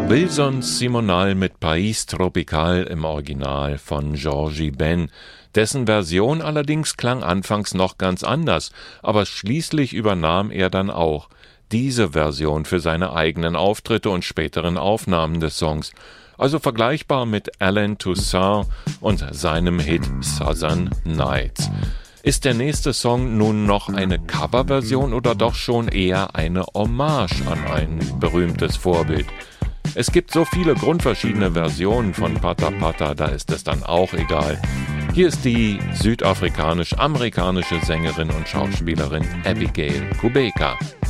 Wilson Simonal mit País Tropical im Original von Georgie Ben. Dessen Version allerdings klang anfangs noch ganz anders, aber schließlich übernahm er dann auch diese Version für seine eigenen Auftritte und späteren Aufnahmen des Songs. Also vergleichbar mit Alain Toussaint und seinem Hit Southern Nights. Ist der nächste Song nun noch eine Coverversion oder doch schon eher eine Hommage an ein berühmtes Vorbild? Es gibt so viele grundverschiedene Versionen von Pata Pata, da ist es dann auch egal. Hier ist die südafrikanisch-amerikanische Sängerin und Schauspielerin Abigail Kubeka.